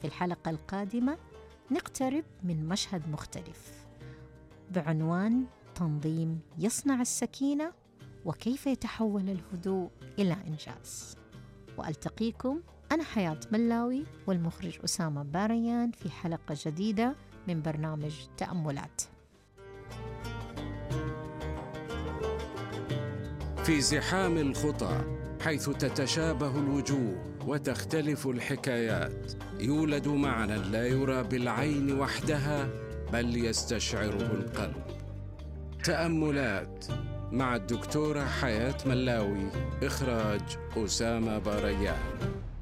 في الحلقة القادمة نقترب من مشهد مختلف بعنوان تنظيم يصنع السكينة وكيف يتحول الهدوء إلى إنجاز. وألتقيكم أنا حياة ملاوي والمخرج أسامة باريان في حلقة جديدة من برنامج تأملات. في زحام الخطى حيث تتشابه الوجوه وتختلف الحكايات، يولد معنى لا يرى بالعين وحدها بل يستشعره القلب. تأملات مع الدكتورة حياة ملاوي، إخراج أسامة باريان.